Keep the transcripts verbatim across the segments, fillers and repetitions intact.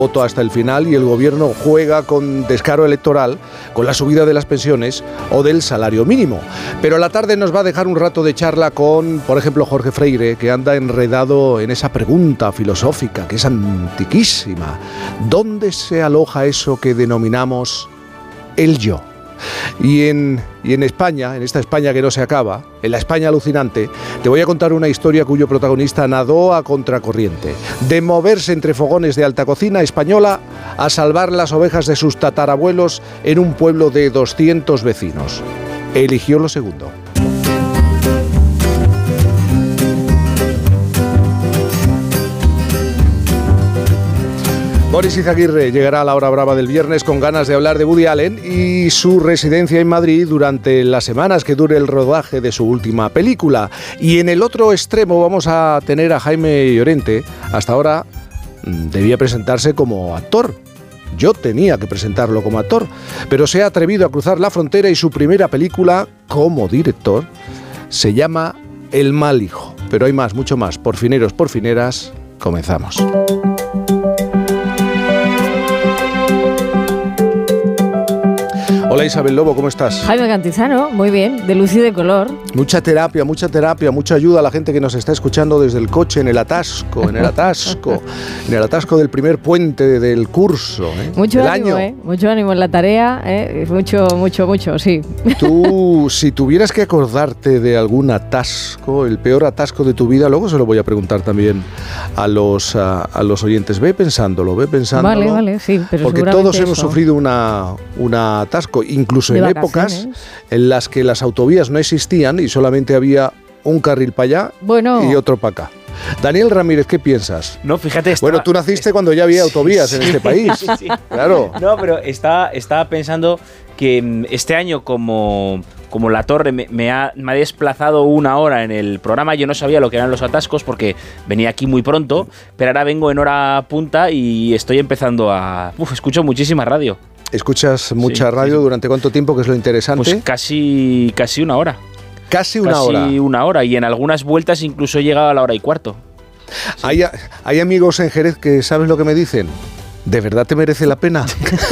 voto hasta el final y el gobierno juega con descaro electoral con la subida de las pensiones o del salario mínimo. Pero la tarde nos va a dejar un rato de charla con, por ejemplo, Jorge Freire, que anda enredado en esa pregunta filosófica que es antiquísima. ¿Dónde se aloja eso que denominamos el yo? Y en, y en España, en esta España que no se acaba, en la España alucinante, te voy a contar una historia cuyo protagonista nadó a contracorriente, de moverse entre fogones de alta cocina española a salvar las ovejas de sus tatarabuelos en un pueblo de doscientos vecinos. Eligió lo segundo. Boris Izaguirre llegará a la hora brava del viernes con ganas de hablar de Woody Allen y su residencia en Madrid durante las semanas que dure el rodaje de su última película. Y en el otro extremo vamos a tener a Jaime Llorente. Hasta ahora debía presentarse como actor. Yo tenía que presentarlo como actor, pero se ha atrevido a cruzar la frontera y su primera película como director se llama El mal hijo. Pero hay más, mucho más. Porfineros, porfineras, comenzamos. Hola Isabel Lobo, ¿cómo estás? Jaime Cantizano, muy bien, de luz y de color. Mucha terapia, mucha terapia, mucha ayuda a la gente que nos está escuchando desde el coche, en el atasco, en el atasco, en el atasco del primer puente del curso, ¿eh? Mucho del ánimo, año. ¿eh? Mucho ánimo en la tarea, ¿eh? Mucho, mucho, mucho, sí. Tú, si tuvieras que acordarte de algún atasco, el peor atasco de tu vida, luego se lo voy a preguntar también a los, a, a los oyentes. Ve pensándolo, ve pensándolo. Vale, vale, sí, pero porque todos hemos eso. sufrido una, una atasco. Incluso en épocas en las que las autovías no existían y solamente había un carril para allá bueno. y otro para acá. Daniel Ramírez, ¿qué piensas? No, fíjate... Estaba, bueno, tú naciste est- cuando ya había autovías sí, en este país. Sí, sí. Claro. No, pero estaba, estaba pensando que este año como... Como la torre me, me, ha, me ha desplazado una hora en el programa, yo no sabía lo que eran los atascos porque venía aquí muy pronto, pero ahora vengo en hora punta y estoy empezando a... Uf, escucho muchísima radio. ¿Escuchas mucha sí, radio? Sí. ¿Durante cuánto tiempo, que es lo interesante? Pues casi, casi una hora. ¿Casi una casi hora? Casi una hora, y en algunas vueltas incluso he llegado a la hora y cuarto. Sí. Hay, hay amigos en Jerez que, ¿sabes lo que me dicen? ¿De verdad te merece la pena?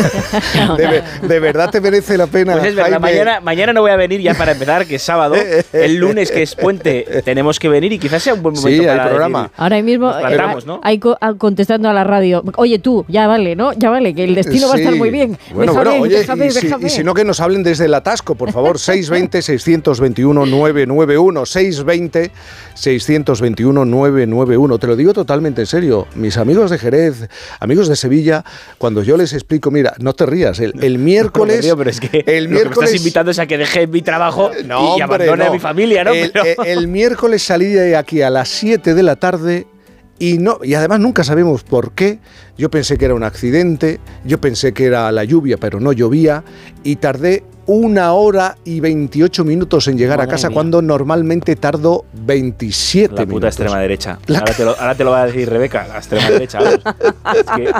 ¿De, ¿De verdad te merece la pena? Pues es verdad, mañana, mañana no voy a venir ya para empezar, que es sábado. El lunes, que es puente, tenemos que venir y quizás sea un buen momento sí, para hay programa. Decir, ahora mismo plantamos, ¿no? hay co- contestando a la radio. Oye, tú, ya vale, ¿no? Ya vale, que el destino sí. va a estar muy bien. Bueno, déjame, bueno, oye, déjame, y, si, déjame. y si no, que nos hablen desde el atasco, por favor. seis veinte, seiscientos veintiuno, nueve nueve uno. seis veinte, seiscientos veintiuno, nueve nueve uno. Te lo digo totalmente en serio. Mis amigos de Jerez, amigos de Sevilla, cuando yo les explico, mira, no te rías, el, el miércoles... No, no, pero es que el lo miércoles, que me estás invitando es a que deje mi trabajo no, y hombre, abandone no. a mi familia, ¿no? El, pero... el, el miércoles salí de aquí a las siete de la tarde y, no, y además nunca sabemos por qué. Yo pensé que era un accidente, yo pensé que era la lluvia, pero no llovía, y tardé una hora y veintiocho minutos en llegar Madre a casa mía. Cuando normalmente tardo veintisiete la puta minutos. extrema derecha. La... Ahora, te lo, ahora te lo va a decir Rebeca, la extrema derecha. Es que...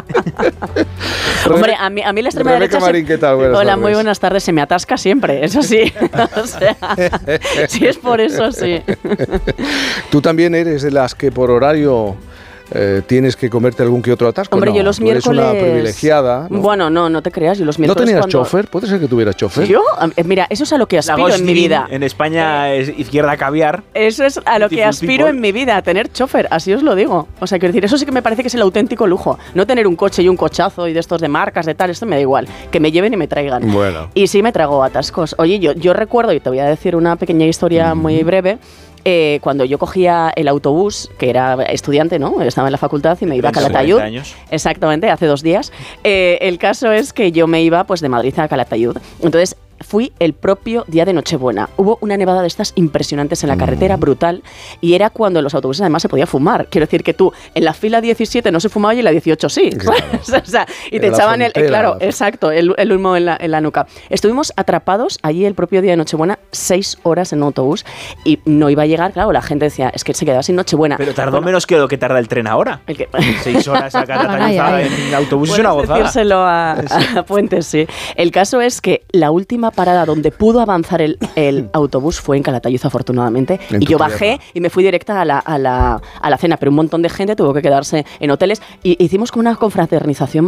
Hombre, a mí, a mí la extrema Rebeca derecha... Marín, se... ¿qué tal? Buenas Hola, tardes. muy buenas tardes. Se me atasca siempre, eso sí. O sea, si es por eso, sí. ¿Tú también eres de las que por horario... Eh, tienes que comerte algún que otro atasco? Hombre, no, yo los tú miércoles... eres una privilegiada, ¿no? Bueno, no, no te creas, yo los miércoles ¿No tenías cuando... chofer? ¿Puede ser que tuvieras chofer? ¿Yo? Mira, eso es a lo que aspiro en mi vida. En España es izquierda caviar. Eso es a lo que aspiro people. en mi vida, a tener chofer, así os lo digo. O sea, quiero decir, eso sí que me parece que es el auténtico lujo. No tener un coche y un cochazo y de estos de marcas, de tal, esto me da igual. Que me lleven y me traigan. Bueno. Y sí me trago atascos. Oye, yo, yo recuerdo, y te voy a decir una pequeña historia mm. muy breve. Eh, cuando yo cogía el autobús, que era estudiante, ¿no? Estaba en la facultad y me iba a Calatayud. Exactamente, hace dos días. Eh, el caso es que yo me iba pues de Madrid a Calatayud. Entonces fui el propio día de Nochebuena. Hubo una nevada de estas impresionantes en la carretera, mm. brutal, y era cuando en los autobuses además se podía fumar. Quiero decir que tú, en la fila diecisiete no se fumaba y en la dieciocho sí. Claro. O sea, y era te echaban el, eh, claro, exacto, el, el humo en la, en la nuca. Estuvimos atrapados allí el propio día de Nochebuena, seis horas en un autobús, y no iba a llegar, claro, la gente decía, es que se quedaba sin Nochebuena. Pero tardó bueno, menos que lo que tarda el tren ahora. El que... Seis horas a Calatayud en el autobús es una gozada. Decírselo a, a Puentes, sí. El caso es que la última última parada donde pudo avanzar el, el autobús fue en Calatayud, afortunadamente. En y yo tierra. bajé y me fui directa a la, a, la, a la cena, pero un montón de gente tuvo que quedarse en hoteles y hicimos como una confraternización